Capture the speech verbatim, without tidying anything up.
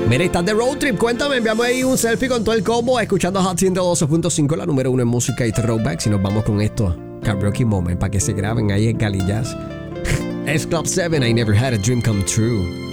Mira, estás de road trip. Cuéntame, enviamos ahí un selfie con todo el combo, escuchando Hot ciento doce punto cinco, la número uno en música y throwbacks. Y nos vamos con esto, Karaoke Moment, para que se graben ahí en Cali Jazz. Es Club siete, I Never Had a Dream Come True.